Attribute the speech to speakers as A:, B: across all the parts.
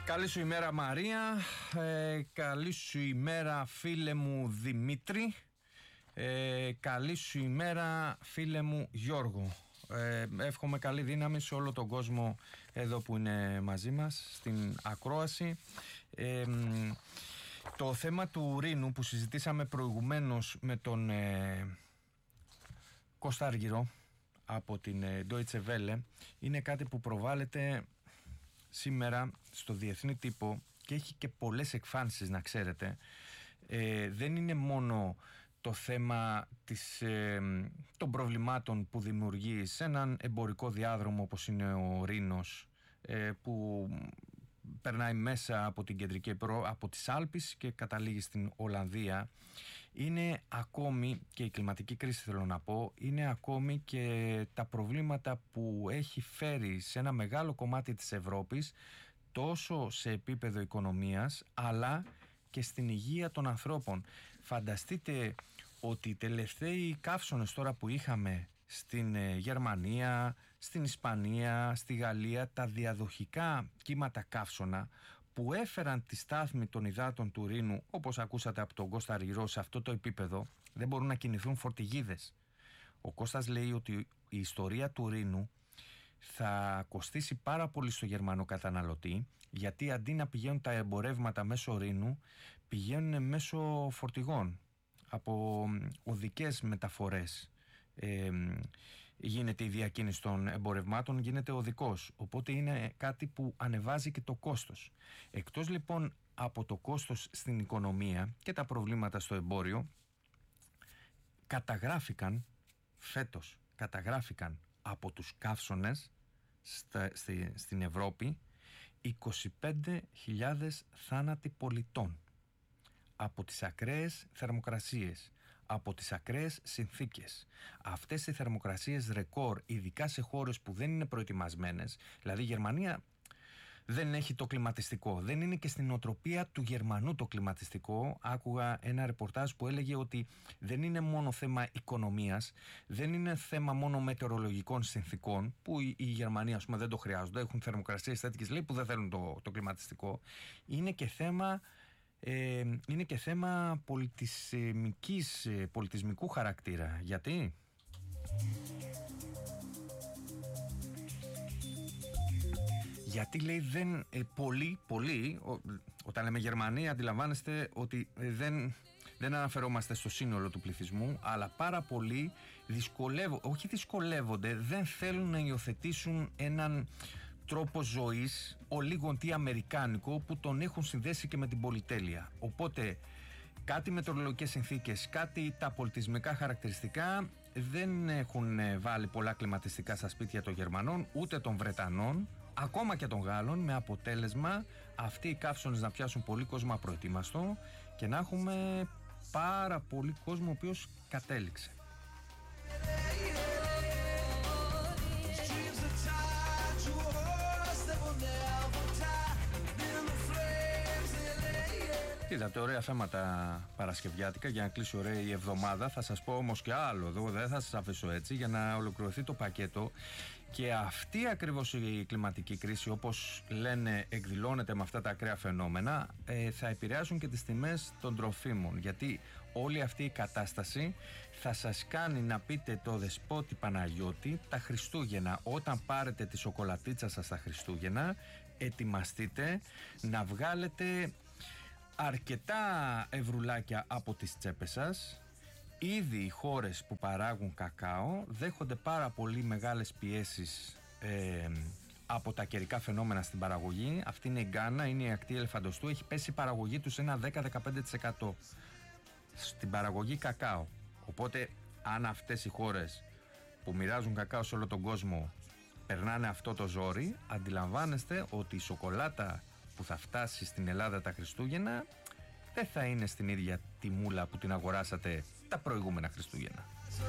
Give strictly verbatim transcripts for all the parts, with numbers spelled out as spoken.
A: Καλή σου ημέρα Μαρία, ε, καλή σου ημέρα φίλε μου Δημήτρη, ε, καλή σου ημέρα φίλε μου Γιώργο. Ε, εύχομαι καλή δύναμη σε όλο τον κόσμο εδώ που είναι μαζί μας στην ακρόαση. Ε, το θέμα του Ρήνου που συζητήσαμε προηγουμένως με τον ε, Κώστα Αργυρό από την ε, Deutsche Welle είναι κάτι που προβάλλεται σήμερα στο διεθνή τύπο και έχει και πολλές εκφάνσεις, να ξέρετε. Ε, δεν είναι μόνο το θέμα της, ε, των προβλημάτων που δημιουργεί σε έναν εμπορικό διάδρομο όπως είναι ο Ρήνος, ε, που περνάει μέσα από την κεντρική Ευρώπη, από τις Άλπεις και καταλήγει στην Ολλανδία. Είναι ακόμη και η κλιματική κρίση, θέλω να πω, είναι ακόμη και τα προβλήματα που έχει φέρει σε ένα μεγάλο κομμάτι της Ευρώπης, τόσο σε επίπεδο οικονομίας αλλά και στην υγεία των ανθρώπων. Φανταστείτε ότι οι τελευταίοι καύσωνες τώρα που είχαμε στην Γερμανία, στην Ισπανία, στη Γαλλία, τα διαδοχικά κύματα καύσωνα που έφεραν τη στάθμη των υδάτων του Ρήνου, όπως ακούσατε από τον Κώστα Αργυρό, σε αυτό το επίπεδο, δεν μπορούν να κινηθούν φορτηγίδες. Ο Κώστας λέει ότι η ιστορία του Ρήνου θα κοστίσει πάρα πολύ στο Γερμανό καταναλωτή, γιατί αντί να πηγαίνουν τα εμπορεύματα μέσω Ρήνου, πηγαίνουν μέσω φορτηγών, από οδικές μεταφορές. Ε, γίνεται η διακίνηση των εμπορευμάτων, γίνεται οδικός, οπότε είναι κάτι που ανεβάζει και το κόστος. Εκτός λοιπόν από το κόστος στην οικονομία και τα προβλήματα στο εμπόριο, καταγράφηκαν φέτος καταγράφηκαν από τους καύσωνες στα, στη, στην Ευρώπη είκοσι πέντε χιλιάδες θάνατοι πολιτών από τις ακραίες θερμοκρασίες, από τις ακραίες συνθήκες. Αυτές οι θερμοκρασίες ρεκόρ, ειδικά σε χώρες που δεν είναι προετοιμασμένες, δηλαδή η Γερμανία δεν έχει το κλιματιστικό, δεν είναι και στην νοοτροπία του Γερμανού το κλιματιστικό. Άκουγα ένα ρεπορτάζ που έλεγε ότι δεν είναι μόνο θέμα οικονομίας, δεν είναι θέμα μόνο μετεωρολογικών συνθήκων, που οι Γερμανοί ας πούμε δεν το χρειάζονται, έχουν θερμοκρασίες τέτοιες λέει που δεν θέλουν το, το κλιματιστικό. Είναι και θέμα Ε, είναι και θέμα πολιτισμικής, πολιτισμικού χαρακτήρα. Γιατί? Γιατί λέει δεν ε, πολύ, πολύ ο, όταν λέμε Γερμανία αντιλαμβάνεστε ότι ε, δεν, δεν αναφερόμαστε στο σύνολο του πληθυσμού, αλλά πάρα πολλοί δυσκολεύονται, όχι δυσκολεύονται, δεν θέλουν να υιοθετήσουν έναν τρόπο ζωής ο λίγον τι αμερικάνικο που τον έχουν συνδέσει και με την πολυτέλεια. Οπότε κάτι μετεωρολογικές συνθήκες, κάτι τα πολιτισμικά χαρακτηριστικά δεν έχουν βάλει πολλά κλιματιστικά στα σπίτια των Γερμανών ούτε των Βρετανών, ακόμα και των Γάλλων, με αποτέλεσμα αυτοί οι καύσωνες να πιάσουν πολύ κόσμο απροετοίμαστο και να έχουμε πάρα πολύ κόσμο ο οποίος κατέληξε. Είδατε ωραία θέματα παρασκευιάτικα για να κλείσει ωραία η εβδομάδα. Θα σας πω όμως και άλλο εδώ, δεν θα σας αφήσω έτσι, για να ολοκληρωθεί το πακέτο. Και αυτή ακριβώς η κλιματική κρίση, όπως λένε, εκδηλώνεται με αυτά τα ακραία φαινόμενα, ε, θα επηρεάσουν και τις τιμές των τροφίμων. Γιατί όλη αυτή η κατάσταση θα σας κάνει να πείτε το Δεσπότη Παναγιώτη τα Χριστούγεννα. Όταν πάρετε τη σοκολατίτσα σας τα Χριστούγεννα, ετοιμαστείτε να βγάλετε αρκετά ευρουλάκια από τις τσέπες σας. Ήδη οι χώρες που παράγουν κακάο δέχονται πάρα πολύ μεγάλες πιέσεις ε, από τα καιρικά φαινόμενα στην παραγωγή. Αυτή είναι η Γκάνα, είναι η ακτή Ελεφαντοστού. Έχει πέσει η παραγωγή τους ένα δέκα με δεκαπέντε τοις εκατό στην παραγωγή κακάο. Οπότε αν αυτές οι χώρες που μοιράζουν κακάο σε όλο τον κόσμο περνάνε αυτό το ζόρι, αντιλαμβάνεστε ότι η σοκολάτα που θα φτάσει στην Ελλάδα τα Χριστούγεννα δεν θα είναι στην ίδια τιμούλα που την αγοράσατε τα προηγούμενα Χριστούγεννα.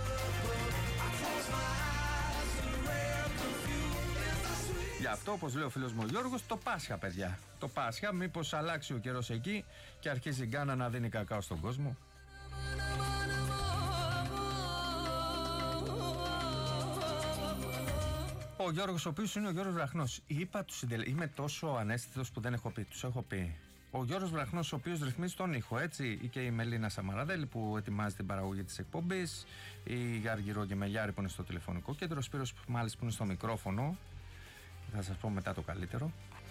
A: Γι' αυτό, όπως λέει ο φίλος μου ο Γιώργος, το Πάσχα, παιδιά. Το Πάσχα, μήπως αλλάξει ο καιρός εκεί και αρχίζει η Γκάνα να δίνει κακάο στον κόσμο. Ο Γιώργος, ο οποίος είναι ο Γιώργος Βραχνός. Είπα τους συντελ... Είμαι τόσο ανέστητος που δεν έχω πει. Τους έχω πει. Ο Γιώργος Βραχνός, ο οποίος ρυθμίζει τον ήχο, έτσι, ή και η Μελίνα Σαμαραδέλη που ετοιμάζει την παραγωγή της εκπομπής, η Γαργυρό Γεμελιάρη που είναι στο τηλεφωνικό κέντρο, ο Σπύρος μάλιστα που είναι στο μικρόφωνο. Θα σας πω μετά το καλύτερο.